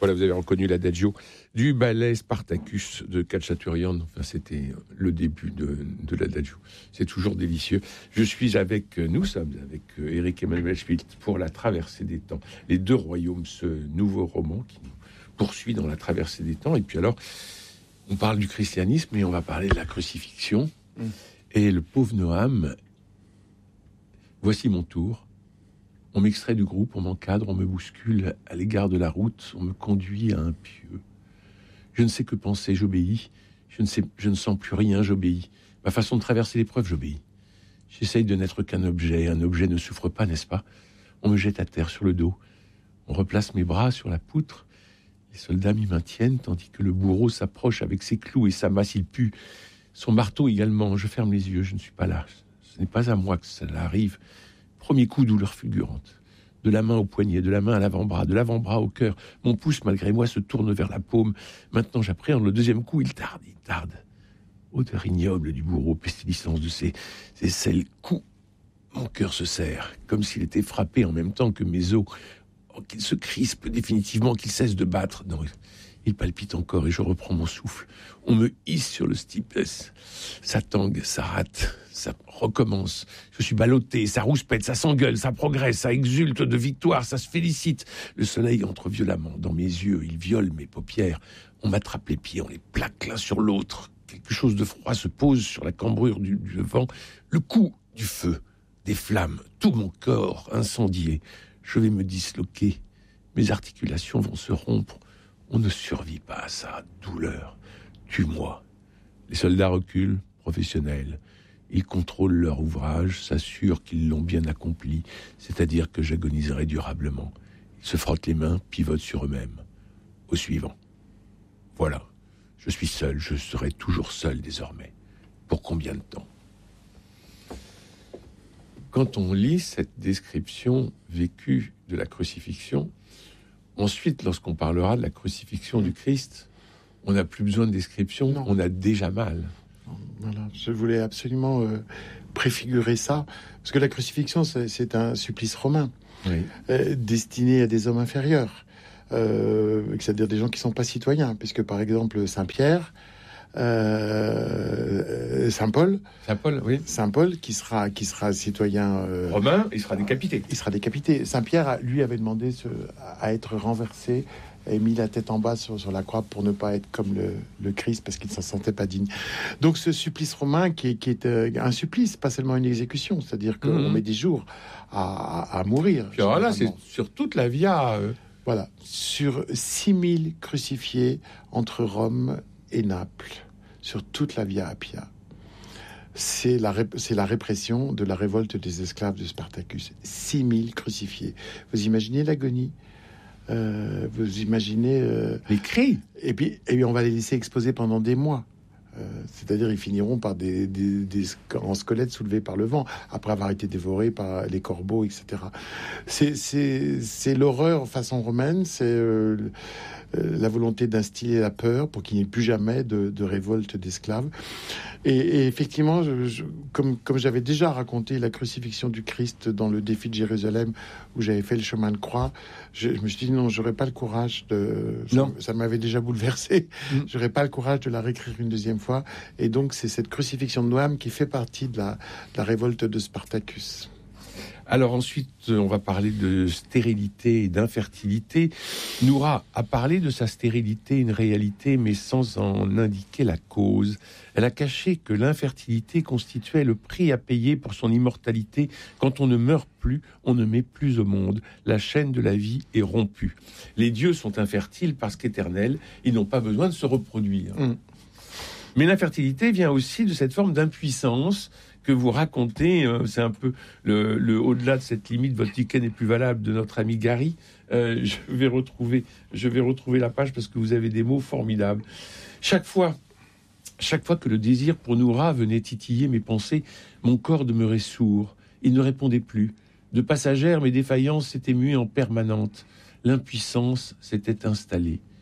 Voilà, vous avez reconnu l'adagio du ballet Spartacus de Khachaturian. Enfin, c'était le début de l'adagio. C'est toujours délicieux. Nous sommes avec Éric Emmanuel Schmitt pour La Traversée des temps. Les deux royaumes, ce nouveau roman qui nous poursuit dans la traversée des temps. Et puis alors, on parle du christianisme et on va parler de la crucifixion. Et le pauvre Noam, voici mon tour. On m'extrait du groupe, on m'encadre, on me bouscule à l'égard de la route, on me conduit à un pieu. Je ne sais que penser, j'obéis. Je ne sens plus rien, j'obéis. Ma façon de traverser l'épreuve, j'obéis. J'essaye de n'être qu'un objet. Un objet ne souffre pas, n'est-ce pas? On me jette à terre sur le dos. On replace mes bras sur la poutre. Les soldats m'y maintiennent, tandis que le bourreau s'approche avec ses clous et sa masse, il pue. Son marteau également. Je ferme les yeux, je ne suis pas là. Ce n'est pas à moi que cela arrive. Premier coup, douleur fulgurante. De la main au poignet, de la main à l'avant-bras, de l'avant-bras au cœur. Mon pouce, malgré moi, se tourne vers la paume. Maintenant, j'appréhende le deuxième coup. Il tarde. Odeur ignoble du bourreau, pestilence de ses sels coups. Mon cœur se serre, comme s'il était frappé en même temps que mes os. Oh, qu'il se crispe définitivement, qu'il cesse de battre. Non, il palpite encore et je reprends mon souffle. On me hisse sur le stipes. Ça tangue, ça rate, ça recommence. Je suis ballotté, ça rouspète, ça s'engueule, ça progresse, ça exulte de victoire, ça se félicite. Le soleil entre violemment dans mes yeux, il viole mes paupières. On m'attrape les pieds, on les plaque l'un sur l'autre. Quelque chose de froid se pose sur la cambrure du vent. Le coup du feu, des flammes, tout mon corps incendié. Je vais me disloquer. Mes articulations vont se rompre. On ne survit pas à ça. Douleur. Tue-moi. Les soldats reculent, professionnels. Ils contrôlent leur ouvrage, s'assurent qu'ils l'ont bien accompli, c'est-à-dire que j'agoniserai durablement. Ils se frottent les mains, pivotent sur eux-mêmes. Au suivant. Voilà. Je suis seul, je serai toujours seul désormais. Pour combien de temps? Quand on lit cette description vécue de la crucifixion, ensuite, lorsqu'on parlera de la crucifixion du Christ, on n'a plus besoin de description, non. On a déjà mal. Voilà, je voulais absolument préfigurer ça, parce que la crucifixion, c'est un supplice romain, oui. Destiné à des hommes inférieurs, c'est-à-dire des gens qui ne sont pas citoyens, puisque par exemple Saint-Pierre, Saint-Paul, oui. Saint-Paul qui sera citoyen romain, il sera décapité. Saint-Pierre, lui, avait demandé à être renversé et mis la tête en bas sur la croix pour ne pas être comme le Christ, parce qu'il ne s'en sentait pas digne. Donc ce supplice romain qui est un supplice, pas seulement une exécution, c'est-à-dire qu'on met des jours à mourir. Puis alors là, c'est sur toute la via. Voilà, sur 6000 crucifiés entre Rome et Naples, sur toute la Via Appia. C'est la répression de la révolte des esclaves de Spartacus. 6000 crucifiés. Vous imaginez l'agonie? Vous imaginez... les cris. Et puis on va les laisser exposer pendant des mois. C'est-à-dire ils finiront par des en squelettes soulevés par le vent, après avoir été dévorés par les corbeaux, etc. C'est l'horreur façon romaine, c'est la volonté d'instiller la peur pour qu'il n'y ait plus jamais de révolte d'esclaves. Et effectivement, comme j'avais déjà raconté la crucifixion du Christ dans le défi de Jérusalem, où j'avais fait le chemin de croix, je me suis dit non, j'aurais pas le courage ça m'avait déjà bouleversé. J'aurais pas le courage de la réécrire une deuxième fois. Et donc c'est cette crucifixion de Noam qui fait partie de la révolte de Spartacus. Alors ensuite, on va parler de stérilité et d'infertilité. Noura a parlé de sa stérilité, une réalité, mais sans en indiquer la cause. Elle a caché que l'infertilité constituait le prix à payer pour son immortalité. Quand on ne meurt plus, on ne met plus au monde. La chaîne de la vie est rompue. Les dieux sont infertiles parce qu'éternels, ils n'ont pas besoin de se reproduire. Mais l'infertilité vient aussi de cette forme d'impuissance que vous racontez, c'est un peu le au-delà de cette limite, votre ticket n'est plus valable, de notre ami Gary. Je vais retrouver la page parce que vous avez des mots formidables. Chaque fois que le désir pour Noura venait titiller mes pensées, mon corps demeurait sourd. Il ne répondait plus. De passagère, mes défaillances s'étaient muées en permanente. L'impuissance s'était installée.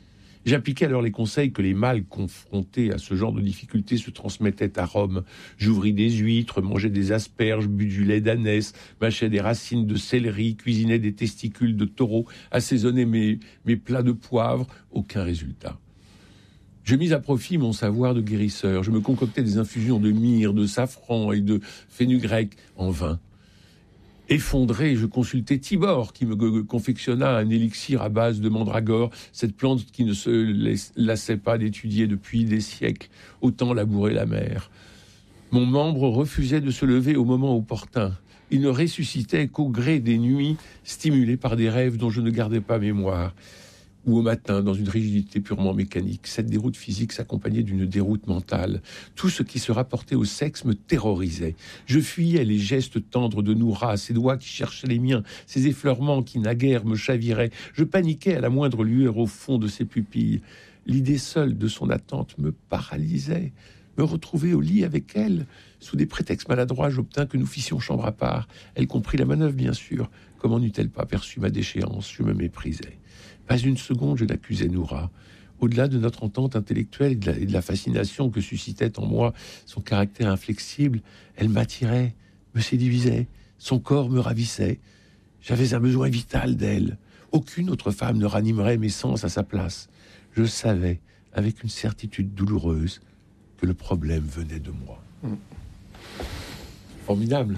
J'appliquais alors les conseils que les mâles confrontés à ce genre de difficultés se transmettaient à Rome. J'ouvris des huîtres, mangeais des asperges, bus du lait d'ânesse, mâchais des racines de céleri, cuisinais des testicules de taureau, assaisonnais mes plats de poivre. Aucun résultat. Je mis à profit mon savoir de guérisseur. Je me concoctais des infusions de myrrhe, de safran et de fenugrec. En vain. Effondré, je consultai Tibore, qui me confectionna un élixir à base de mandragore, cette plante qui ne se lassait pas d'étudier depuis des siècles. Autant labourer la mer. Mon membre refusait de se lever au moment opportun. Il ne ressuscitait qu'au gré des nuits, stimulé par des rêves dont je ne gardais pas mémoire. Ou au matin, dans une rigidité purement mécanique. Cette déroute physique s'accompagnait d'une déroute mentale. Tout ce qui se rapportait au sexe me terrorisait. Je fuyais les gestes tendres de Noura, ses doigts qui cherchaient les miens, ses effleurements qui naguère me chaviraient. Je paniquais à la moindre lueur au fond de ses pupilles. L'idée seule de son attente me paralysait. Me retrouver au lit avec elle. Sous des prétextes maladroits, j'obtins que nous fissions chambre à part. Elle comprit la manœuvre, bien sûr. Comment n'eût-elle pas perçu ma déchéance? Je me méprisais. Pas une seconde, je n'accusais Noura. Au-delà de notre entente intellectuelle et de la fascination que suscitait en moi son caractère inflexible, elle m'attirait, me séduisait, son corps me ravissait. J'avais un besoin vital d'elle. Aucune autre femme ne ranimerait mes sens à sa place. Je savais, avec une certitude douloureuse, que le problème venait de moi. Formidable.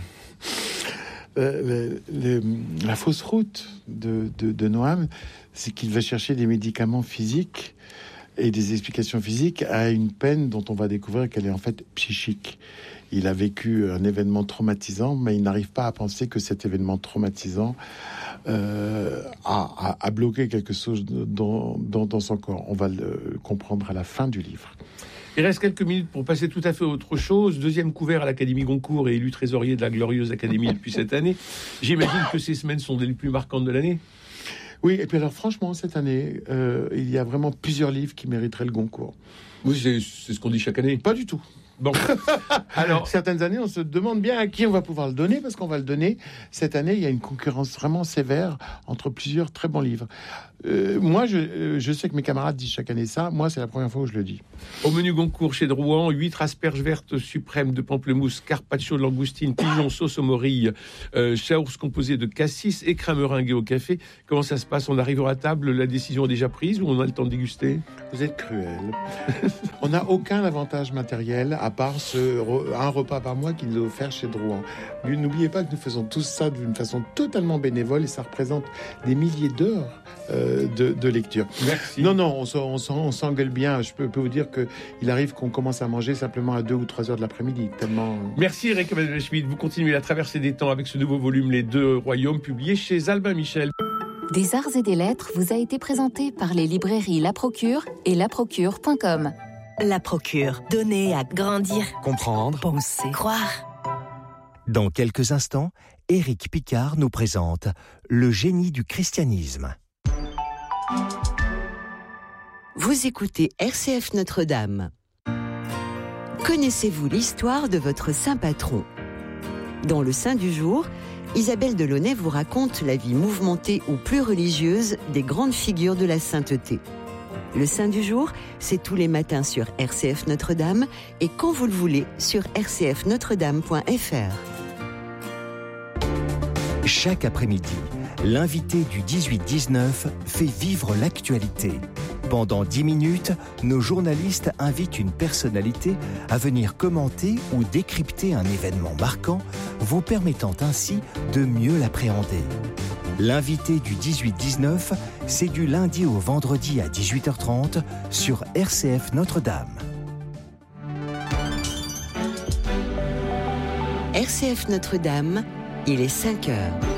La fausse route de Noam, c'est qu'il va chercher des médicaments physiques et des explications physiques à une peine dont on va découvrir qu'elle est en fait psychique. Il a vécu un événement traumatisant, mais il n'arrive pas à penser que cet événement traumatisant a bloqué quelque chose dans son corps. On va le comprendre à la fin du livre. Il reste quelques minutes pour passer tout à fait à autre chose. Deuxième couvert à l'Académie Goncourt et élu trésorier de la glorieuse Académie depuis cette année. J'imagine que ces semaines sont les plus marquantes de l'année. Oui, et puis alors franchement, cette année, il y a vraiment plusieurs livres qui mériteraient le Goncourt. Oui, c'est ce qu'on dit chaque année. Pas du tout. Bon, alors certaines années, on se demande bien à qui on va pouvoir le donner, parce qu'on va le donner. Cette année, il y a une concurrence vraiment sévère entre plusieurs très bons livres. Moi, je sais que mes camarades disent chaque année ça. Moi, c'est la première fois où je le dis. Au menu Goncourt chez Drouan, 8 asperges vertes suprêmes de pamplemousse, carpaccio de langoustine, pigeon sauce aux morilles, chaours composé de cassis et crème meringuée au café. Comment ça se passe? On arrivera à table, la décision est déjà prise ou on a le temps de déguster? Vous êtes cruel. On n'a aucun avantage matériel à part un repas par mois qui nous est offert chez Drouan. N'oubliez pas que nous faisons tout ça d'une façon totalement bénévole et ça représente des milliers d'heures de lecture. Merci. Non, on s'engueule bien. Je peux vous dire qu'il arrive qu'on commence à manger simplement à 2 ou 3 heures de l'après-midi. Tellement... Merci Eric Emmanuel-Schmitt. Vous continuez la traversée des temps avec ce nouveau volume Les Deux Royaumes, publié chez Albin Michel. Des Arts et des Lettres vous a été présenté par les librairies La Procure et laprocure.com. La Procure, donner à grandir, comprendre, penser, croire. Dans quelques instants, Éric Picard nous présente Le génie du christianisme. Vous écoutez RCF Notre-Dame. Connaissez-vous l'histoire de votre saint patron? Dans le Saint du jour, Isabelle Delaunay vous raconte la vie mouvementée ou plus religieuse des grandes figures de la sainteté. Le Saint du jour, c'est tous les matins sur RCF Notre-Dame et quand vous le voulez sur rcfnotredame.fr. Chaque après-midi, l'invité du 18-19 fait vivre l'actualité. Pendant 10 minutes, nos journalistes invitent une personnalité à venir commenter ou décrypter un événement marquant, vous permettant ainsi de mieux l'appréhender. L'invité du 18-19, c'est du lundi au vendredi à 18h30 sur RCF Notre-Dame. RCF Notre-Dame, il est 5 heures.